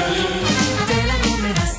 Te la comerás,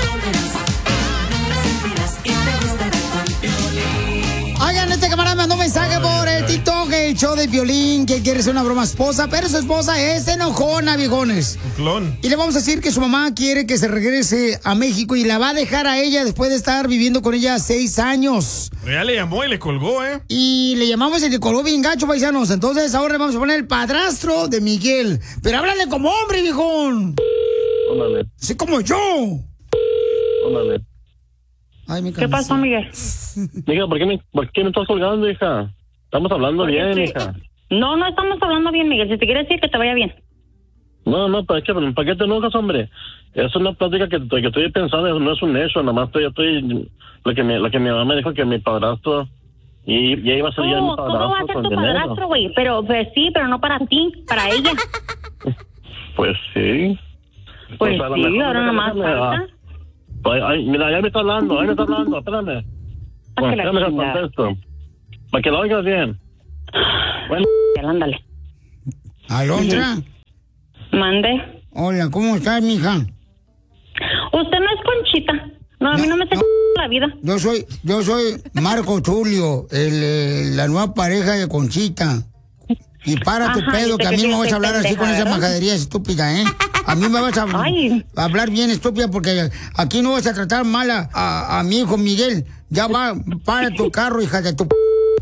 sentirás y te gustará con Piolín. Oigan, este camarada mandó un mensaje por el TikTok, el show de Piolín, que quiere ser una broma esposa, pero su esposa es enojona, viejones. Un clon. Y le vamos a decir que su mamá quiere que se regrese a México y la va a dejar a ella después de estar viviendo con ella 6 años. Pero ya le llamó y le colgó, ¿eh? Y le llamamos y le colgó bien gacho, paisanos. Entonces ahora le vamos a poner el padrastro de Miguel. Pero háblale como hombre, viejón. Óndale. Sí, como yo. Óndale. Ay, me ¿Qué pasó, Miguel? Mija, ¿por qué me estás colgando, hija? Estamos hablando bien, hija. No estamos hablando bien, Miguel. Si te quieres decir que te vaya bien. No, ¿para qué te enojas, hombre? Es una plática que estoy pensando, no es un hecho, nada más estoy lo que mi mamá me dijo que mi padrastro y ya iba a ser ya mi padrastro. ¿Cómo va a ser tu padrastro, güey? Pero sí, pero no para ti, para ella. Pues sí. Pues sí, ahora nomás falta. Ay, mira, ya me está hablando, espérame. Bueno, ya me contesto. Para que lo oigas bien. Bueno. Ándale. Alondra. Mande. Hola, ¿cómo estás, mija? Usted no es Conchita. No, a mí no me sé la vida. Yo soy Marco Tulio, la nueva pareja de Conchita. Y para tu pedo, que a mí me vas a hablar así con esa majadería estúpida, ¿eh? A mí me vas a hablar bien estúpida porque aquí no vas a tratar mal a mi hijo Miguel. Ya va, para tu carro, hija de tu...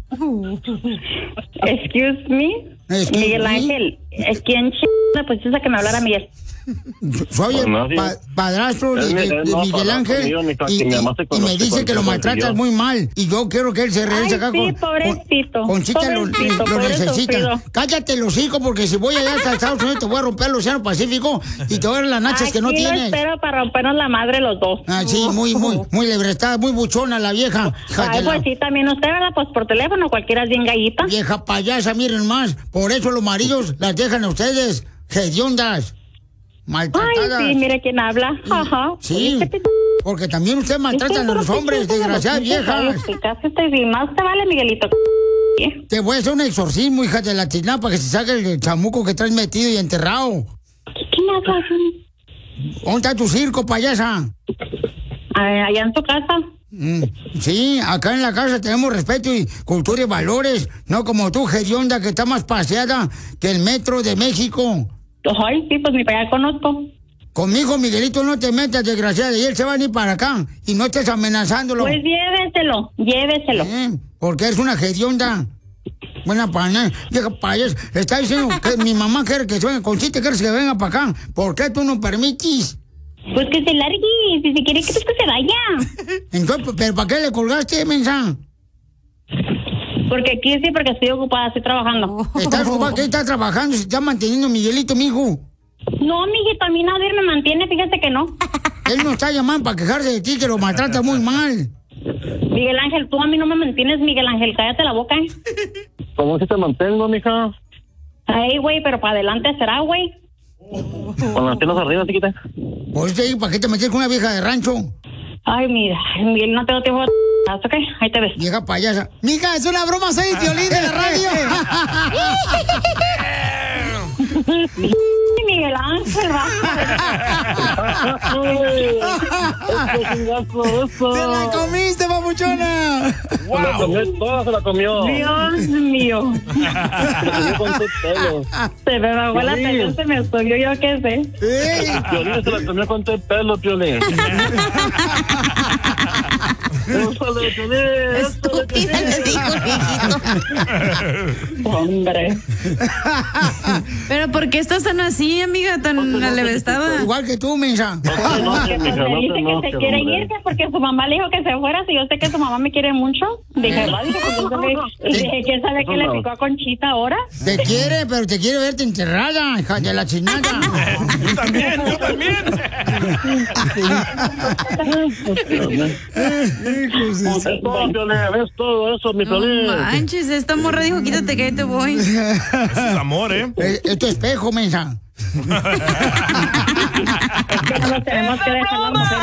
Excuse me. Miguel Ángel, ¿quién le pusiste a que me hablara Miguel? Soy el padrastro de Miguel Ángel y me dice que lo maltratas muy mal y yo quiero que él se regrese acá con pobrecito. Conchita lo necesita. Cállate los hijos porque si voy allá hasta Estados Unidos te voy a romper el Océano Pacífico y te voy a dar las nachas que no tienes. Espero para rompernos la madre los dos. Ah, sí, muy lebrestada, muy buchona la vieja. Ay, pues sí, también usted, ¿verdad? Pues por teléfono cualquiera es bien gallita. Vieja payasa, miren más. Por eso los maridos las dejan a ustedes hediondas. Maltratadas. Ay, sí, mire quién habla. Ajá. Sí, porque también ustedes maltratan a los hombres, desgraciadas viejas. Y más te vale, Miguelito. Te voy a hacer un exorcismo, hija de la china, para que se saque el chamuco que traes metido y enterrado. ¿Qué me hablas? ¿Dónde está tu circo, payasa? Allá en tu casa. Sí, acá en la casa tenemos respeto y cultura y valores, no como tú, hedionda, que está más paseada que el metro de México. Ay, sí, pues ni para allá conozco. Conmigo, Miguelito, no te metas, desgraciada, y él se va a ir para acá y no estés amenazándolo. Pues lléveselo. Porque eres una hedionda. Buena pana, vieja payas. Está diciendo que mi mamá quiere que suene Conchita, quieres que venga para acá. ¿Por qué tú no permites? Pues que se largue, si quiere que se vaya. Entonces, ¿pero para qué le colgaste, mensa? Porque aquí sí, porque estoy ocupada, estoy trabajando. ¿Estás ocupada? ¿Qué estás trabajando? ¿Se está manteniendo Miguelito, mijo? No, mijito, a mí nadie me mantiene, fíjate que no. Él no está llamando para quejarse de ti, que lo maltrata muy mal. Miguel Ángel, tú a mí no me mantienes, Miguel Ángel, cállate la boca, ¿Cómo que te mantengo, mija? Ay, güey, pero para adelante será, güey. Con las piernas arriba, chiquita. Pues te digo, ¿para qué te metes con una vieja de rancho? Ay, mira, Miguel, no tengo tiempo de... ¿Ok? Ahí te ves. Vieja payasa. Mija, es una broma, soy Piolín de la radio. Miguel Ángel, ¡Se la comiste, papuchona! Toda se la comió. Dios mío. Se con tu pelo. Se me bajó la pelo, se me subió, yo qué sé. Piolín se la comió con tu pelo, Piolín. Estúpida, le dijo viejito. Hombre. Pero ¿por qué estás tan así, amiga? Tan alevestada. Igual que tú, mensa. Me dice que se quiere irse porque su mamá le dijo que se fuera. Si yo sé que su mamá me quiere mucho. Dije, ¿quién sabe qué le picó a Conchita ahora? Te quiere, pero te quiere verte enterrada, hija de la chinada. Yo también. ¿Ves todo eso, mi Piolín? No manches, esta morra dijo, quítate que ahí te voy. Es amor, ¿eh? Es tu espejo, mensa. Es que no nos tenemos que dejar las mujeres